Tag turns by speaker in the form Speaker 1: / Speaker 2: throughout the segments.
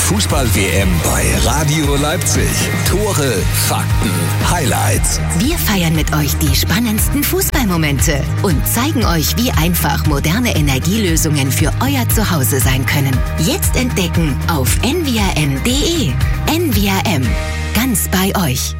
Speaker 1: Fußball-WM bei Radio Leipzig. Tore, Fakten, Highlights.
Speaker 2: Wir feiern mit euch die spannendsten Fußballmomente und zeigen euch, wie einfach moderne Energielösungen für euer Zuhause sein können. Jetzt entdecken auf nvrm.de. NVRM. Ganz bei euch.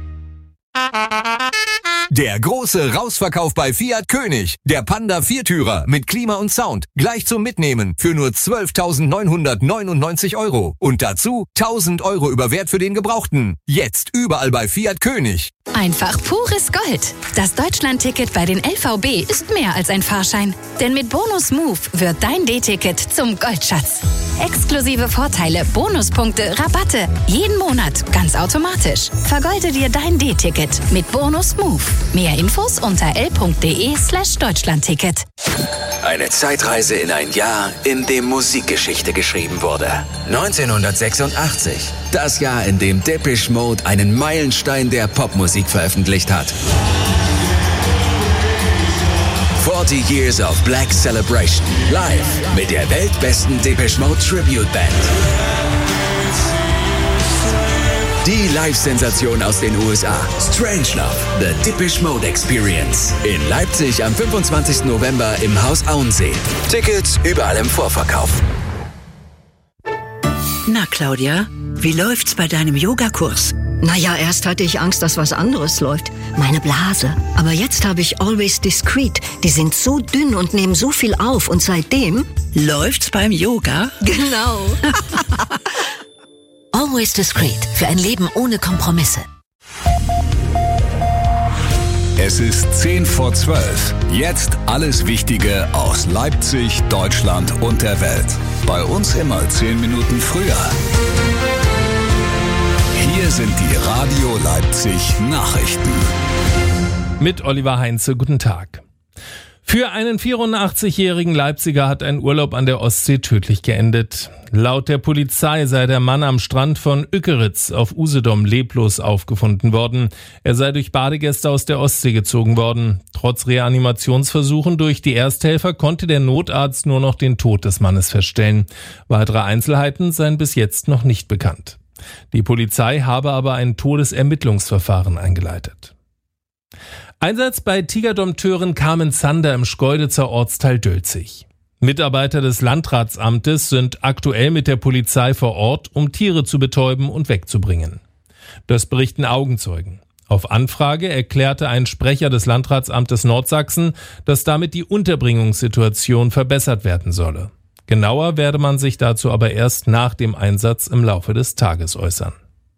Speaker 1: Der große Rausverkauf bei Fiat König. Der Panda Viertürer mit Klima und Sound. Gleich zum Mitnehmen für nur 12.999 €. Und dazu 1.000 € über Wert für den Gebrauchten. Jetzt überall bei Fiat König.
Speaker 3: Einfach pures Gold. Das Deutschland-Ticket bei den LVB ist mehr als ein Fahrschein. Denn mit Bonus Move wird dein D-Ticket zum Goldschatz. Exklusive Vorteile, Bonuspunkte, Rabatte. Jeden Monat ganz automatisch. Vergolde dir dein D-Ticket mit Bonus Move. Mehr Infos unter l.de/Deutschlandticket.
Speaker 4: Eine Zeitreise in ein Jahr, in dem Musikgeschichte geschrieben wurde. 1986. Das Jahr, in dem Depeche Mode einen Meilenstein der Popmusik veröffentlicht hat. 40 Years of Black Celebration. Live mit der weltbesten Depeche Mode Tribute Band. Die Live-Sensation aus den USA. Strangelove, The Depeche Mode Experience. In Leipzig am 25. November im Haus Auensee. Tickets überall im Vorverkauf.
Speaker 5: Na, Claudia, wie läuft's bei deinem Yogakurs?
Speaker 6: Naja, erst hatte ich Angst, dass was anderes läuft. Meine Blase. Aber jetzt habe ich Always Discreet. Die sind so dünn und nehmen so viel auf. Und seitdem...
Speaker 5: Läuft's beim Yoga?
Speaker 6: Genau.
Speaker 2: Always Discreet. Für ein Leben ohne Kompromisse.
Speaker 1: Es ist 10 vor 12. Jetzt alles Wichtige aus Leipzig, Deutschland und der Welt. Bei uns immer 10 Minuten früher. Hier sind die Radio Leipzig Nachrichten.
Speaker 7: Mit Oliver Heinze, guten Tag. Für einen 84-jährigen Leipziger hat ein Urlaub an der Ostsee tödlich geendet. Laut der Polizei sei der Mann am Strand von Ückeritz auf Usedom leblos aufgefunden worden. Er sei durch Badegäste aus der Ostsee gezogen worden. Trotz Reanimationsversuchen durch die Ersthelfer konnte der Notarzt nur noch den Tod des Mannes feststellen. Weitere Einzelheiten seien bis jetzt noch nicht bekannt. Die Polizei habe aber ein Todesermittlungsverfahren eingeleitet. Einsatz bei Tigerdompteurin Carmen Zander im Schkeuditzer Ortsteil Dölzig. Mitarbeiter des Landratsamtes sind aktuell mit der Polizei vor Ort, um Tiere zu betäuben und wegzubringen. Das berichten Augenzeugen. Auf Anfrage erklärte ein Sprecher des Landratsamtes Nordsachsen, dass damit die Unterbringungssituation verbessert werden solle. Genauer werde man sich dazu aber erst nach dem Einsatz im Laufe des Tages äußern.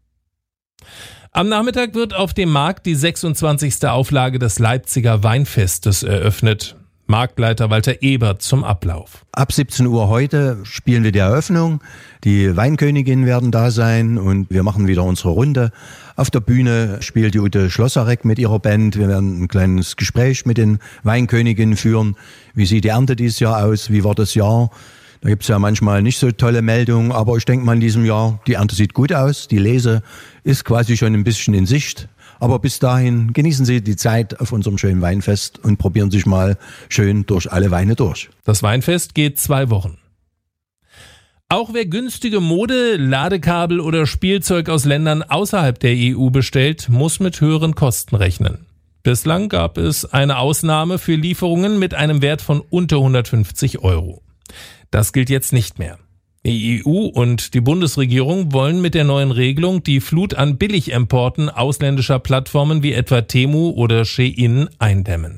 Speaker 7: Am Nachmittag wird auf dem Markt die 26. Auflage des Leipziger Weinfestes eröffnet. Marktleiter Walter Ebert zum Ablauf.
Speaker 8: Ab 17 Uhr heute spielen wir die Eröffnung. Die Weinköniginnen werden da sein und wir machen wieder unsere Runde. Auf der Bühne spielt die Ute Schlosserek mit ihrer Band. Wir werden ein kleines Gespräch mit den Weinköniginnen führen. Wie sieht die Ernte dieses Jahr aus? Wie war das Jahr? Da gibt's ja manchmal nicht so tolle Meldungen, aber ich denke mal in diesem Jahr, die Ernte sieht gut aus. Die Lese ist quasi schon ein bisschen in Sicht. Aber bis dahin genießen Sie die Zeit auf unserem schönen Weinfest und probieren sich mal schön durch alle Weine durch.
Speaker 7: Das Weinfest geht 2 Wochen. Auch wer günstige Mode, Ladekabel oder Spielzeug aus Ländern außerhalb der EU bestellt, muss mit höheren Kosten rechnen. Bislang gab es eine Ausnahme für Lieferungen mit einem Wert von unter 150 €. Das gilt jetzt nicht mehr. Die EU und die Bundesregierung wollen mit der neuen Regelung die Flut an Billigimporten ausländischer Plattformen wie etwa Temu oder Shein eindämmen.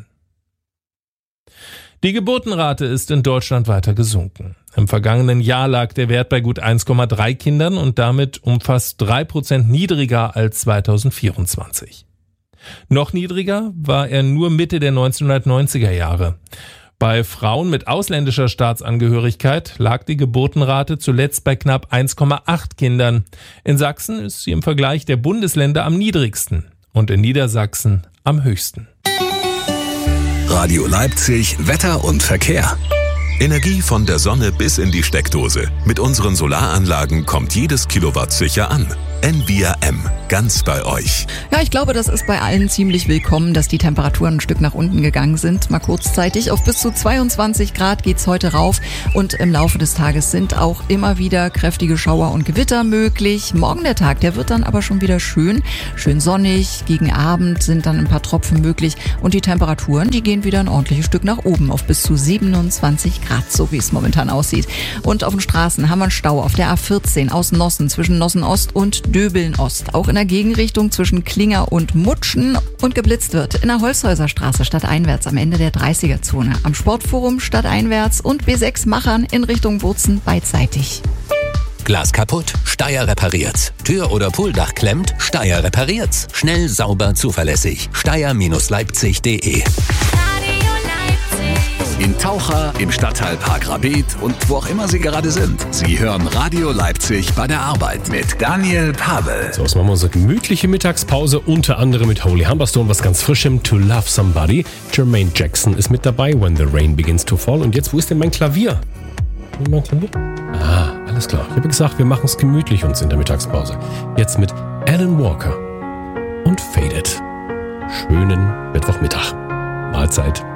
Speaker 7: Die Geburtenrate ist in Deutschland weiter gesunken. Im vergangenen Jahr lag der Wert bei gut 1,3 Kindern und damit um fast 3% niedriger als 2024. Noch niedriger war er nur Mitte der 1990er Jahre. Bei Frauen mit ausländischer Staatsangehörigkeit lag die Geburtenrate zuletzt bei knapp 1,8 Kindern. In Sachsen ist sie im Vergleich der Bundesländer am niedrigsten und in Niedersachsen am höchsten.
Speaker 1: Radio Leipzig, Wetter und Verkehr.
Speaker 9: Energie von der Sonne bis in die Steckdose. Mit unseren Solaranlagen kommt jedes Kilowatt sicher an. Envia M, ganz bei euch.
Speaker 10: Ja, ich glaube, das ist bei allen ziemlich willkommen, dass die Temperaturen ein Stück nach unten gegangen sind. Mal kurzzeitig. Auf bis zu 22 Grad geht's heute rauf. Und im Laufe des Tages sind auch immer wieder kräftige Schauer und Gewitter möglich. Morgen der Tag, der wird dann aber schon wieder schön sonnig. Gegen Abend sind dann ein paar Tropfen möglich. Und die Temperaturen, die gehen wieder ein ordentliches Stück nach oben. Auf bis zu 27 Grad, so wie es momentan aussieht. Und auf den Straßen haben wir einen Stau auf der A14 aus Nossen zwischen Nossen Ost und Döbeln Ost. Auch in der Gegenrichtung zwischen Klinger und Mutschen. Und geblitzt wird in der Holzhäuserstraße stadteinwärts am Ende der 30er-Zone. Am Sportforum stadteinwärts und B6 Machern in Richtung Wurzen beidseitig.
Speaker 1: Glas kaputt? Steyr repariert's. Tür oder Pooldach klemmt? Steyr repariert's. Schnell, sauber, zuverlässig. Steyr-Leipzig.de.
Speaker 4: In Taucher, im Stadtteil Park Rabeth und wo auch immer Sie gerade sind. Sie hören Radio Leipzig bei der Arbeit mit Daniel Pavel.
Speaker 11: So, jetzt machen wir unsere gemütliche Mittagspause, unter anderem mit Holy Humberstone, was ganz Frischem, To Love Somebody. Jermaine Jackson ist mit dabei, When the Rain Begins to Fall. Und jetzt, wo ist denn mein Klavier? Mein Klavier? Ah, alles klar. Ich habe gesagt, wir machen es gemütlich uns in der Mittagspause. Jetzt mit Alan Walker und Faded. Schönen Mittwochmittag. Mahlzeit.